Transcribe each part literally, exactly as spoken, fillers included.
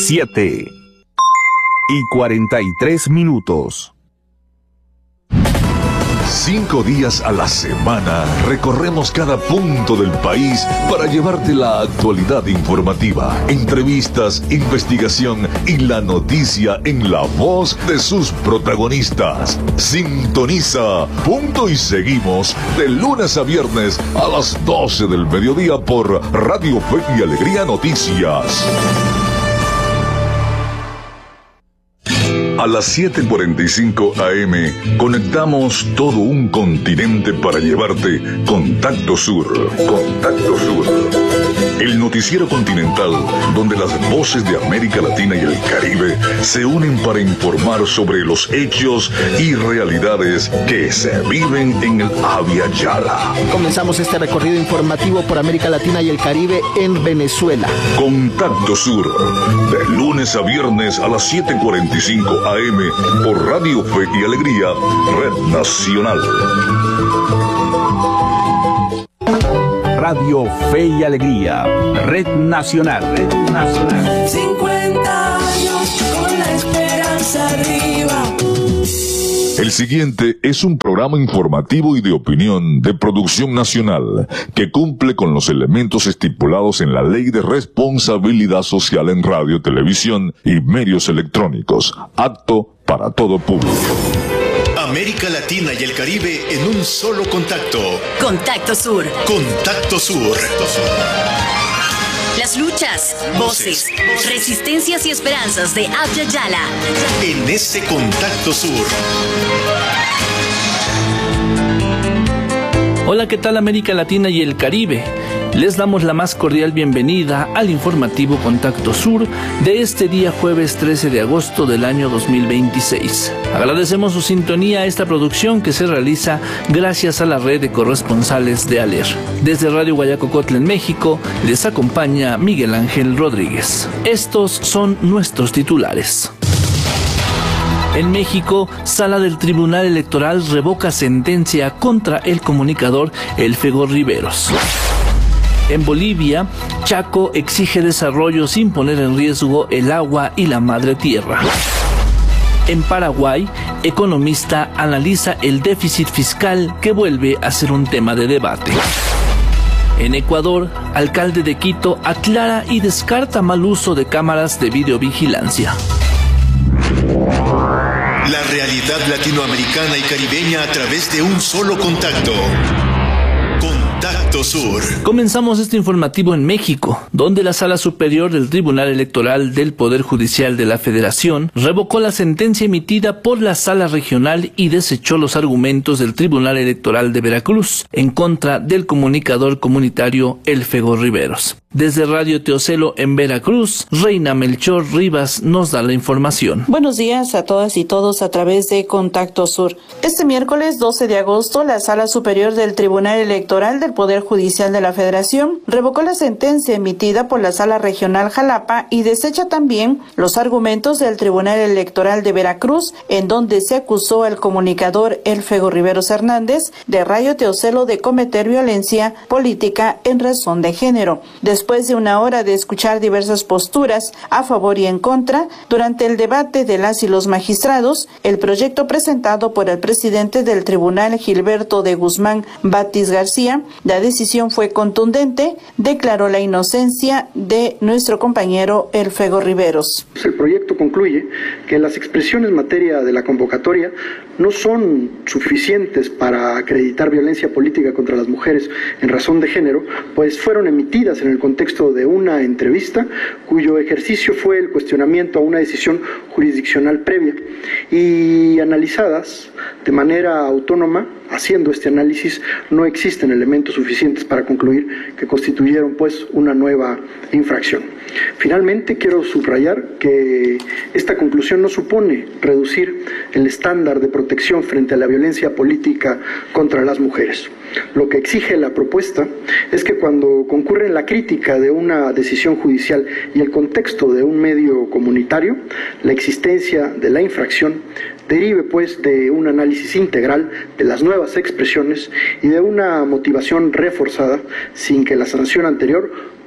siete y cuarenta y tres minutos. Cinco días a la semana recorremos cada punto del país para llevarte la actualidad informativa, entrevistas, investigación y la noticia en la voz de sus protagonistas. Sintoniza Punto y Seguimos de lunes a viernes a las doce del mediodía por Radio Fe y Alegría Noticias. A las siete cuarenta y cinco A M conectamos todo un continente para llevarte Contacto Sur. Contacto Sur. El noticiero continental donde las voces de América Latina y el Caribe se unen para informar sobre los hechos y realidades que se viven en el Abya Yala. Comenzamos este recorrido informativo por América Latina y el Caribe en Venezuela. Contacto Sur, de lunes a viernes a las siete cuarenta y cinco A M por Radio Fe y Alegría, Red Nacional. Radio Fe y Alegría, Red Nacional. Red Nacional. cincuenta años con la esperanza arriba. El siguiente es un programa informativo y de opinión de producción nacional que cumple con los elementos estipulados en la Ley de Responsabilidad Social en Radio, Televisión y Medios Electrónicos, apto para todo público. América Latina y el Caribe en un solo contacto. Contacto Sur. Contacto Sur. Las luchas, voces, resistencias y esperanzas de Abya Yala. En ese Contacto Sur. Hola, ¿qué tal América Latina y el Caribe? Les damos la más cordial bienvenida al informativo Contacto Sur de este día jueves trece de agosto del año dos mil veintiséis. Agradecemos su sintonía a esta producción que se realiza gracias a la red de corresponsales de ALER. Desde Radio Guayacocotla en México les acompaña Miguel Ángel Rodríguez. Estos son nuestros titulares. En México, Sala del Tribunal Electoral revoca sentencia contra el comunicador Elfego Riveros. En Bolivia, Chaco exige desarrollo sin poner en riesgo el agua y la madre tierra. En Paraguay, economista analiza el déficit fiscal que vuelve a ser un tema de debate. En Ecuador, alcalde de Quito aclara y descarta mal uso de cámaras de videovigilancia. La realidad latinoamericana y caribeña a través de un solo contacto. Contacto Sur. Comenzamos este informativo en México, donde la Sala Superior del Tribunal Electoral del Poder Judicial de la Federación revocó la sentencia emitida por la Sala Regional y desechó los argumentos del Tribunal Electoral de Veracruz en contra del comunicador comunitario Elfego Riveros. Desde Radio Teocelo en Veracruz, Reina Melchor Rivas nos da la información. Buenos días a todas y todos a través de Contacto Sur. Este miércoles doce de agosto, la Sala Superior del Tribunal Electoral del Poder Judicial de la Federación revocó la sentencia emitida por la Sala Regional Jalapa y desecha también los argumentos del Tribunal Electoral de Veracruz, en donde se acusó al comunicador Elfego Riveros Hernández de Radio Teocelo de cometer violencia política en razón de género. Después de una hora de escuchar diversas posturas a favor y en contra, durante el debate de las y los magistrados, el proyecto presentado por el presidente del tribunal, Gilberto de Guzmán Batis García, la decisión fue contundente, declaró la inocencia de nuestro compañero Elfego Riveros. El proyecto concluye que las expresiones en materia de la convocatoria no son suficientes para acreditar violencia política contra las mujeres en razón de género, pues fueron emitidas en el contexto de una entrevista cuyo ejercicio fue el cuestionamiento a una decisión jurisdiccional previa y analizadas de manera autónoma. Haciendo este análisis, no existen elementos suficientes para concluir que constituyeron pues una nueva infracción. Finalmente, quiero subrayar que esta conclusión no supone reducir el estándar de protección frente a la violencia política contra las mujeres. Lo que exige la propuesta es que cuando concurre la crítica de una decisión judicial y el contexto de un medio comunitario, la existencia de la infracción derive pues de un análisis integral de las nuevas expresiones y de una motivación reforzada sin que la sanción anterior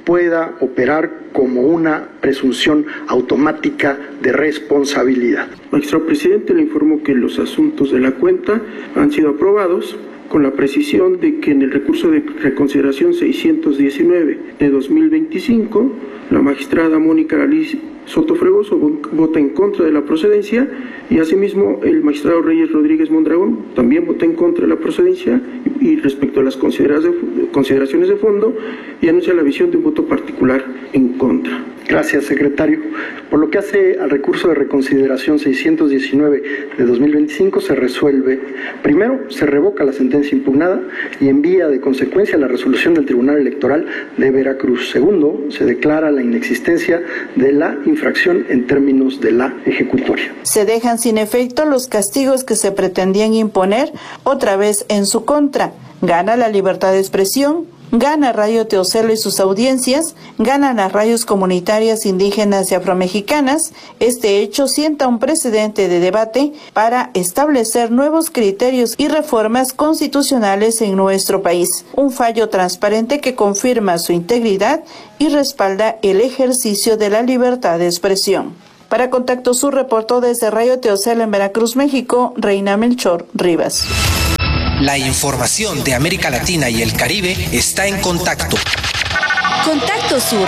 pueda operar como una presunción automática de responsabilidad. Magistrado presidente, le informo que los asuntos de la cuenta han sido aprobados con la precisión de que en el recurso de reconsideración seiscientos diecinueve de dos mil veinticinco, la magistrada Mónica Alice Soto Fregoso vota en contra de la procedencia y asimismo el magistrado Reyes Rodríguez Mondragón también vota en contra de la procedencia y, y respecto a las consideraciones de fondo y anuncia la visión de un voto particular en contra. Gracias, secretario. Por lo que hace al recurso de reconsideración seiscientos diecinueve de dos mil veinticinco, se resuelve: primero, se revoca la sentencia impugnada y envía de consecuencia la resolución del Tribunal Electoral de Veracruz. Segundo, se declara la inexistencia de la infracción en términos de la ejecutoria. Se dejan sin efecto los castigos que se pretendían imponer otra vez en su contra. Gana la libertad de expresión, gana Radio Teocelo y sus audiencias, ganan las radios comunitarias indígenas y afromexicanas. Este hecho sienta un precedente de debate para establecer nuevos criterios y reformas constitucionales en nuestro país. Un fallo transparente que confirma su integridad y respalda el ejercicio de la libertad de expresión. Para Contacto Sur, reportó desde Radio Teocelo en Veracruz, México, Reina Melchor Rivas. La información de América Latina y el Caribe está en Contacto. Contacto Sur.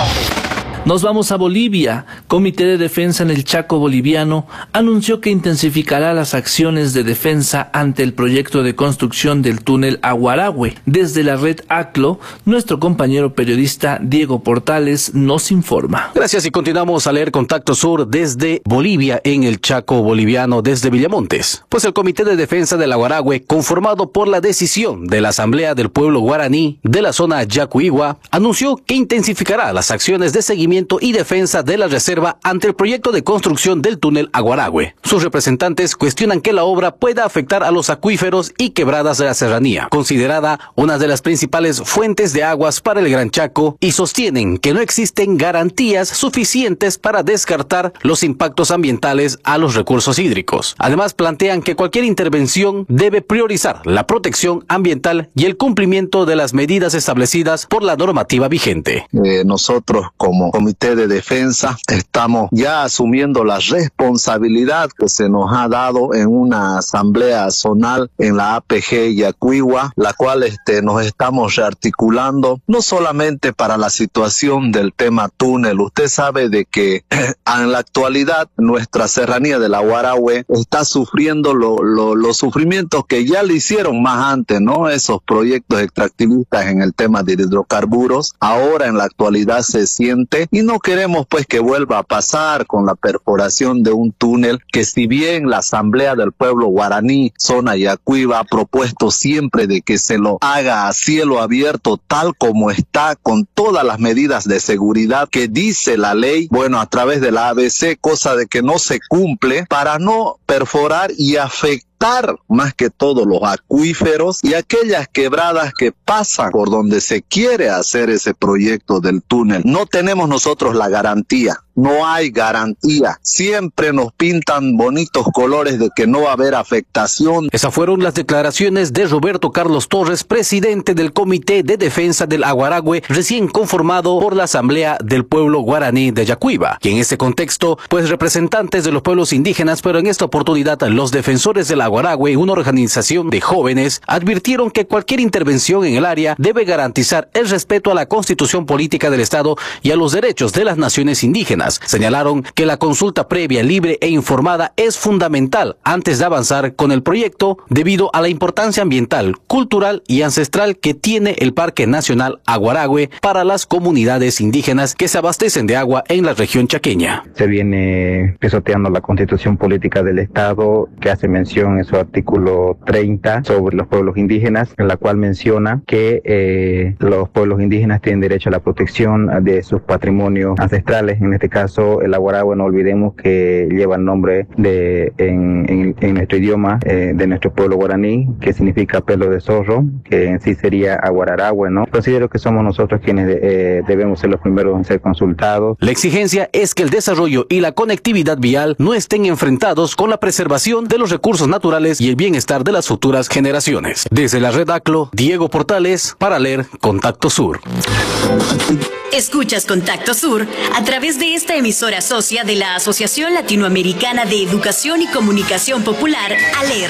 Nos vamos a Bolivia. Comité de Defensa en el Chaco boliviano anunció que intensificará las acciones de defensa ante el proyecto de construcción del túnel Aguaragüe. Desde la red A C L O, nuestro compañero periodista Diego Portales nos informa. Gracias y continuamos a leer Contacto Sur desde Bolivia en el Chaco boliviano, desde Villamontes. Pues el Comité de Defensa del Aguaragüe, conformado por la decisión de la Asamblea del Pueblo Guaraní de la zona Yacuigua, anunció que intensificará las acciones de seguimiento y defensa de la reserva ante el proyecto de construcción del túnel Aguaragüe. Sus representantes cuestionan que la obra pueda afectar a los acuíferos y quebradas de la serranía, considerada una de las principales fuentes de aguas para el Gran Chaco, y sostienen que no existen garantías suficientes para descartar los impactos ambientales a los recursos hídricos. Además, plantean que cualquier intervención debe priorizar la protección ambiental y el cumplimiento de las medidas establecidas por la normativa vigente. Eh, nosotros como Comité de Defensa estamos ya asumiendo la responsabilidad que se nos ha dado en una asamblea zonal en la A P G Yacuigua, la cual este, nos estamos rearticulando no solamente para la situación del tema túnel. Usted sabe de que en la actualidad nuestra serranía del Aguaragüe está sufriendo lo, lo, los sufrimientos que ya le hicieron más antes, ¿no? Esos proyectos extractivistas en el tema de hidrocarburos, ahora en la actualidad se siente. Y no queremos pues que vuelva a pasar con la perforación de un túnel que, si bien la Asamblea del Pueblo Guaraní, zona Yacuigua, ha propuesto siempre de que se lo haga a cielo abierto tal como está, con todas las medidas de seguridad que dice la ley, bueno, a través de la A B C, cosa de que no se cumple, para no perforar y afectar más que todo los acuíferos y aquellas quebradas que pasan por donde se quiere hacer ese proyecto del túnel. No tenemos nosotros la garantía. No hay garantía. Siempre nos pintan bonitos colores de que no va a haber afectación. Esas fueron las declaraciones de Roberto Carlos Torres, presidente del Comité de Defensa del Aguaragüe, recién conformado por la Asamblea del Pueblo Guaraní de Yacuigua. Y en este contexto, pues representantes de los pueblos indígenas, pero en esta oportunidad los defensores del Aguaragüe, una organización de jóvenes, advirtieron que cualquier intervención en el área debe garantizar el respeto a la Constitución Política del Estado y a los derechos de las naciones indígenas. Señalaron que la consulta previa, libre e informada es fundamental antes de avanzar con el proyecto, debido a la importancia ambiental, cultural y ancestral que tiene el Parque Nacional Aguaragüe para las comunidades indígenas que se abastecen de agua en la región chaqueña. Se viene pisoteando la Constitución Política del Estado, que hace mención en su artículo treinta sobre los pueblos indígenas, en la cual menciona que eh, los pueblos indígenas tienen derecho a la protección de sus patrimonios ancestrales. En este caso, el Aguaragüe, no olvidemos que lleva el nombre de en, en, en nuestro idioma eh, de nuestro pueblo guaraní, que significa pelo de zorro, que en sí sería Aguararagüe, ¿no? Considero que somos nosotros quienes eh, debemos ser los primeros en ser consultados. La exigencia es que el desarrollo y la conectividad vial no estén enfrentados con la preservación de los recursos naturales naturales y el bienestar de las futuras generaciones. Desde la red ACLO, Diego Portales, para leer Contacto Sur. Escuchas Contacto Sur a través de esta emisora socia de la Asociación Latinoamericana de Educación y Comunicación Popular, ALER.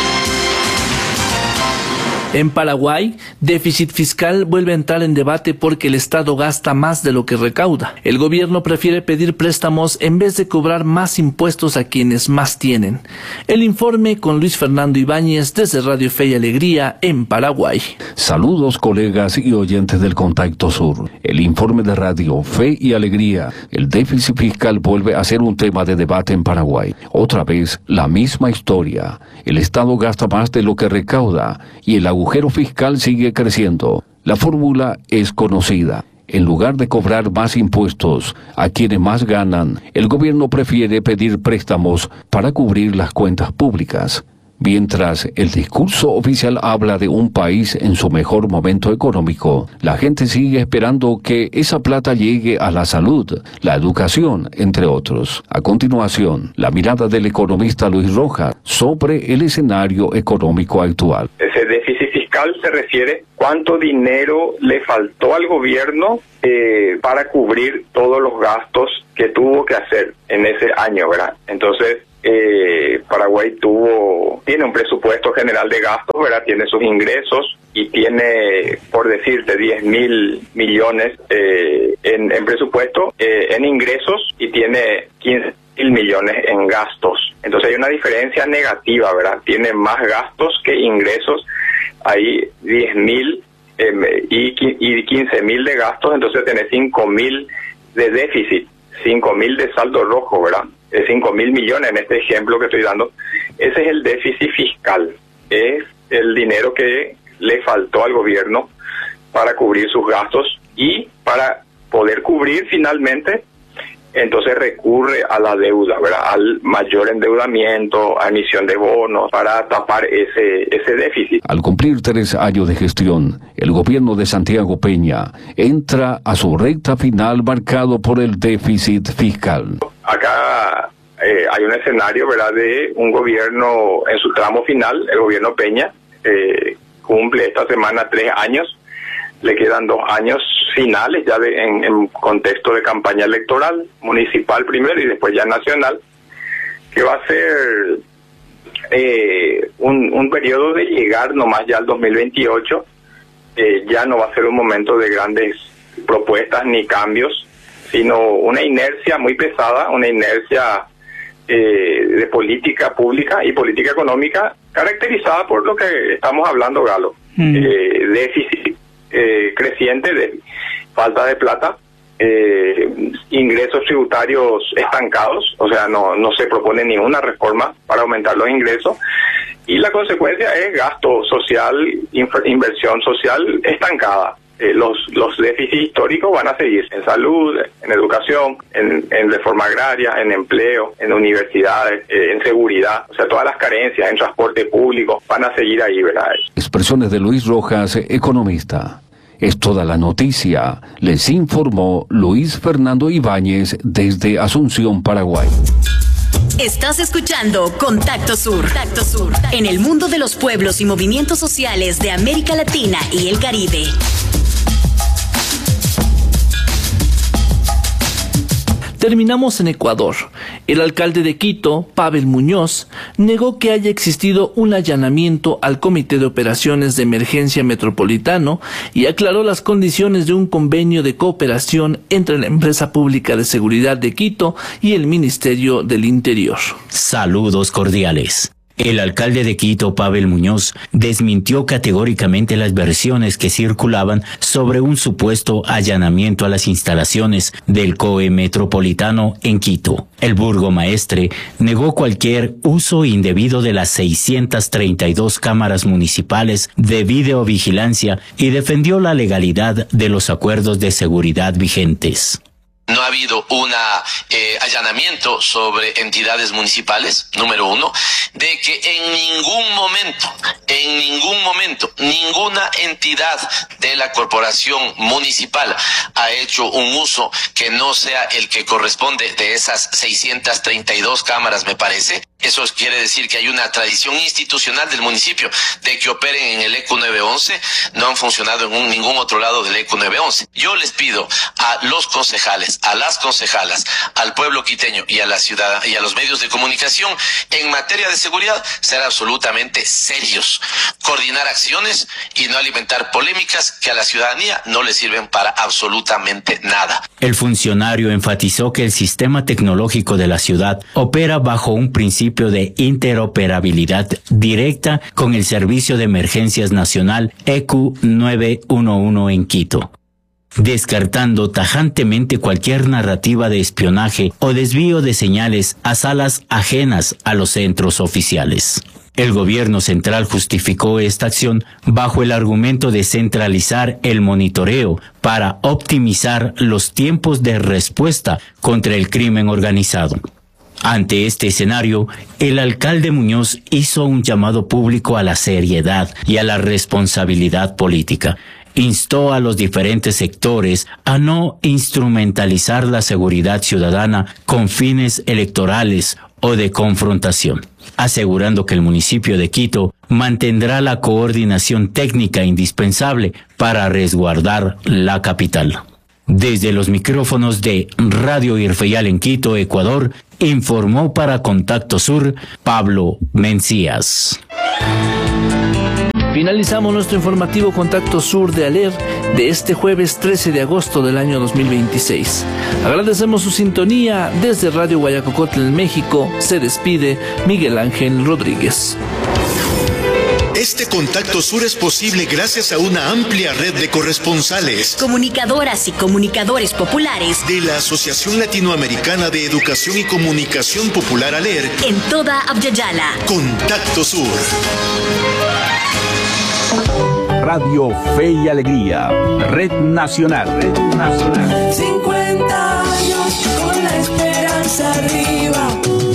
En Paraguay, déficit fiscal vuelve a entrar en debate porque el Estado gasta más de lo que recauda. El gobierno prefiere pedir préstamos en vez de cobrar más impuestos a quienes más tienen. El informe con Luis Fernando Ibáñez desde Radio Fe y Alegría en Paraguay. Saludos colegas y oyentes del Contacto Sur. El informe de Radio Fe y Alegría. El déficit fiscal vuelve a ser un tema de debate en Paraguay. Otra vez, la misma historia. El Estado gasta más de lo que recauda y el agujero fiscal sigue creciendo. La fórmula es conocida. En lugar de cobrar más impuestos a quienes más ganan, el gobierno prefiere pedir préstamos para cubrir las cuentas públicas. Mientras el discurso oficial habla de un país en su mejor momento económico, la gente sigue esperando que esa plata llegue a la salud, la educación, entre otros. A continuación, la mirada del economista Luis Rojas sobre el escenario económico actual. Ese déficit fiscal se refiere cuánto dinero le faltó al gobierno eh, para cubrir todos los gastos que tuvo que hacer en ese año, ¿verdad? Entonces, Eh, Paraguay tuvo, tiene un presupuesto general de gastos, ¿verdad? Tiene sus ingresos y tiene, por decirte, diez mil millones eh, en, en presupuesto, eh, en ingresos, y tiene quince mil millones en gastos. Entonces hay una diferencia negativa, ¿verdad? Tiene más gastos que ingresos. Hay diez mil eh, y, y quince mil de gastos, entonces tiene cinco mil de déficit, cinco mil de saldo rojo, ¿verdad? cinco mil millones en este ejemplo que estoy dando. Ese es el déficit fiscal, es el dinero que le faltó al gobierno para cubrir sus gastos, y para poder cubrir finalmente, entonces recurre a la deuda, ¿verdad? Al mayor endeudamiento, a emisión de bonos para tapar ese, ese déficit. Al cumplir tres años de gestión, el gobierno de Santiago Peña entra a su recta final marcado por el déficit fiscal. Acá eh, hay un escenario, ¿verdad?, de un gobierno en su tramo final. El gobierno Peña eh, cumple esta semana tres años. Le quedan dos años finales ya de, en, en contexto de campaña electoral, municipal primero y después ya nacional, que va a ser eh, un, un periodo de llegar nomás ya al dos mil veintiocho. Eh, ya no va a ser un momento de grandes propuestas ni cambios, sino una inercia muy pesada, una inercia eh, de política pública y política económica caracterizada por lo que estamos hablando, Galo. Mm. Eh, déficit eh, creciente, de falta de plata, eh, ingresos tributarios estancados, o sea, no, no se propone ninguna reforma para aumentar los ingresos, y la consecuencia es gasto social, inversión social estancada. Eh, los los déficits históricos van a seguir en salud, en educación, en, en reforma agraria, en empleo, en universidades, eh, en seguridad, o sea, todas las carencias en transporte público van a seguir ahí, ¿verdad? Expresiones de Luis Rojas, economista. Es toda la noticia. Les informó Luis Fernando Ibáñez desde Asunción, Paraguay. Estás escuchando Contacto Sur. Contacto Sur, en el mundo de los pueblos y movimientos sociales de América Latina y el Caribe. Terminamos en Ecuador. El alcalde de Quito, Pavel Muñoz, negó que haya existido un allanamiento al Comité de Operaciones de Emergencia Metropolitano y aclaró las condiciones de un convenio de cooperación entre la Empresa Pública de Seguridad de Quito y el Ministerio del Interior. Saludos cordiales. El alcalde de Quito, Pavel Muñoz, desmintió categóricamente las versiones que circulaban sobre un supuesto allanamiento a las instalaciones del C O E Metropolitano en Quito. El burgomaestre negó cualquier uso indebido de las seiscientas treinta y dos cámaras municipales de videovigilancia y defendió la legalidad de los acuerdos de seguridad vigentes. No ha habido un eh, allanamiento sobre entidades municipales, número uno, de que en ningún momento, en ningún momento, ninguna entidad de la corporación municipal ha hecho un uso que no sea el que corresponde de esas seiscientas treinta y dos cámaras, me parece, Eso quiere decir que hay una tradición institucional del municipio de que operen en el E Q nueve once, no han funcionado en un, ningún otro lado del E Q nueve once. Yo les pido a los concejales, a las concejalas, al pueblo quiteño y a la ciudad y a los medios de comunicación en materia de seguridad ser absolutamente serios, coordinar acciones y no alimentar polémicas que a la ciudadanía no le sirven para absolutamente nada. El funcionario enfatizó que el sistema tecnológico de la ciudad opera bajo un principio de interoperabilidad directa con el Servicio de Emergencias Nacional E Q nueve once en Quito, descartando tajantemente cualquier narrativa de espionaje o desvío de señales a salas ajenas a los centros oficiales. El gobierno central justificó esta acción bajo el argumento de centralizar el monitoreo para optimizar los tiempos de respuesta contra el crimen organizado. Ante este escenario, el alcalde Muñoz hizo un llamado público a la seriedad y a la responsabilidad política. Instó a los diferentes sectores a no instrumentalizar la seguridad ciudadana con fines electorales o de confrontación, asegurando que el municipio de Quito mantendrá la coordinación técnica indispensable para resguardar la capital. Desde los micrófonos de Radio Irfeyal en Quito, Ecuador, informó para Contacto Sur Pablo Mencías. Finalizamos nuestro informativo Contacto Sur de Aler de este jueves trece de agosto del año dos mil veintiséis. Agradecemos su sintonía desde Radio Guayacocotl en México. Se despide Miguel Ángel Rodríguez. Este Contacto Sur es posible gracias a una amplia red de corresponsales, comunicadoras y comunicadores populares de la Asociación Latinoamericana de Educación y Comunicación Popular ALER en toda Abya-Yala. Contacto Sur. Radio Fe y Alegría, Red Nacional, Red Nacional. cincuenta años con la esperanza arriba.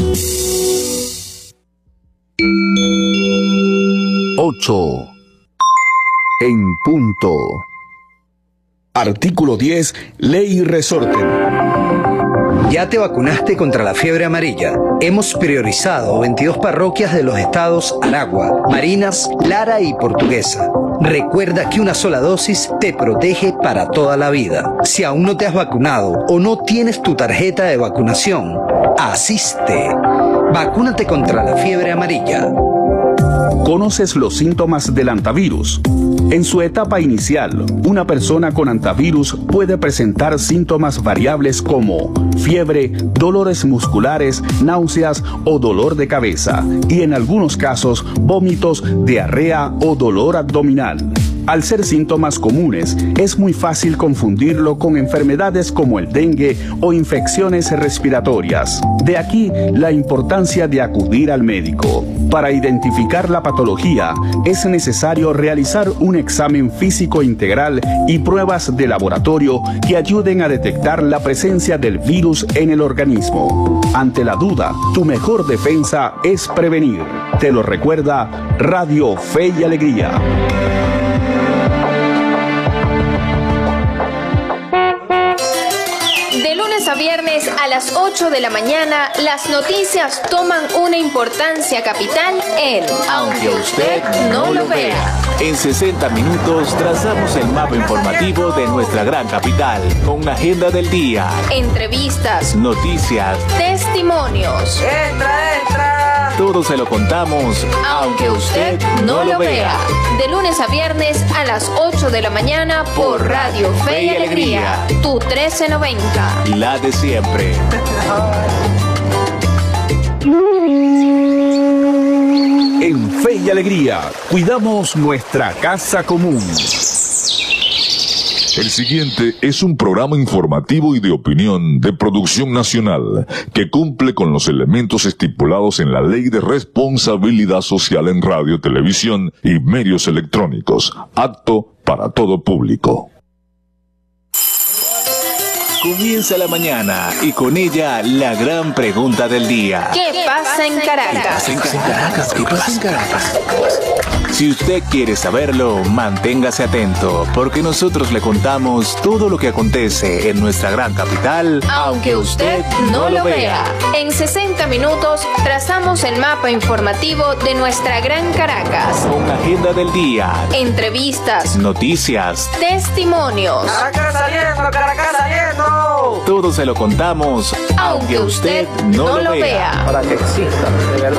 ocho. En punto. Artículo diez, Ley Resorten. ¿Ya te vacunaste contra la fiebre amarilla? Hemos priorizado veintidós parroquias de los estados Aragua, Marinas, Lara y Portuguesa. Recuerda que una sola dosis te protege para toda la vida. Si aún no te has vacunado o no tienes tu tarjeta de vacunación, asiste. Vacúnate contra la fiebre amarilla. ¿Conoces los síntomas del antivirus? En su etapa inicial, una persona con antivirus puede presentar síntomas variables como fiebre, dolores musculares, náuseas o dolor de cabeza, y en algunos casos, vómitos, diarrea o dolor abdominal. Al ser síntomas comunes, es muy fácil confundirlo con enfermedades como el dengue o infecciones respiratorias. De aquí la importancia de acudir al médico. Para identificar la patología, es necesario realizar un examen físico integral y pruebas de laboratorio que ayuden a detectar la presencia del virus en el organismo. Ante la duda, tu mejor defensa es prevenir. Te lo recuerda Radio Fe y Alegría. De lunes a viernes a las ocho de la mañana, las noticias toman una importancia capital en Aunque usted no lo vea. En sesenta minutos trazamos el mapa informativo de nuestra gran capital, con una agenda del día, entrevistas, noticias, testimonios. ¡Entra, entra! Todo se lo contamos, aunque usted no lo vea. De lunes a viernes a las ocho de la mañana por Radio Fe y Alegría, tu trece noventa. La de siempre. En Fe y Alegría, cuidamos nuestra casa común. El siguiente es un programa informativo y de opinión de producción nacional que cumple con los elementos estipulados en la Ley de Responsabilidad Social en Radio, Televisión y Medios Electrónicos, apto para todo público. Comienza la mañana y con ella la gran pregunta del día. ¿Qué pasa en Caracas? ¿Qué pasa en Caracas? ¿Qué pasa en Caracas? Si usted quiere saberlo, manténgase atento, porque nosotros le contamos todo lo que acontece en nuestra gran capital, aunque usted no lo vea. En sesenta minutos trazamos el mapa informativo de nuestra gran Caracas. Con agenda del día, entrevistas, noticias, testimonios. ¡Caracas saliendo! ¡Caracas saliendo! Todo se lo contamos, aunque usted no lo vea. Para que exista, de verdad.